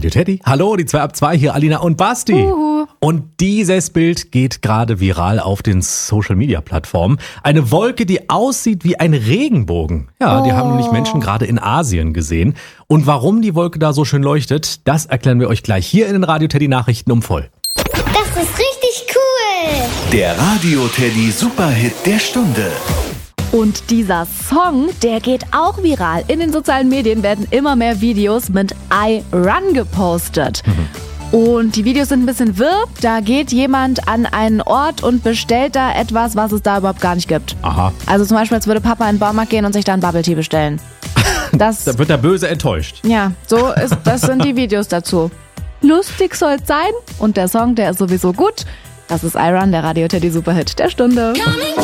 Radio Teddy. Hallo, die 2 ab 2 hier, Alina und Basti. Und dieses Bild geht gerade viral auf den Social-Media-Plattformen. Eine Wolke, die aussieht wie ein Regenbogen. Ja, die haben nämlich Menschen gerade in Asien gesehen. Und warum die Wolke da so schön leuchtet, das erklären wir euch gleich hier in den Radio Teddy Nachrichten um voll. Das ist richtig cool. Der Radio Teddy Superhit der Stunde. Und dieser Song, der geht auch viral. In den sozialen Medien werden immer mehr Videos mit I Run gepostet. Und die Videos sind ein bisschen wirr. Da geht jemand an einen Ort und bestellt da etwas, was es da überhaupt gar nicht gibt. Aha. Also zum Beispiel, als würde Papa in den Baumarkt gehen und sich da ein Bubble Tea bestellen. Da wird der Böse enttäuscht. Ja, das sind die Videos dazu. Lustig soll's sein und der Song, der ist sowieso gut. Das ist I Run, der Radio Teddy Superhit der Stunde. Coming